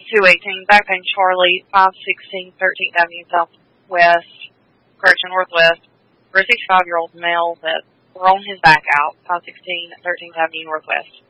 218, back paying Charlie, 516 13th Avenue Northwest, for a 65-year-old male that thrown his back out, 516 13th Avenue Northwest.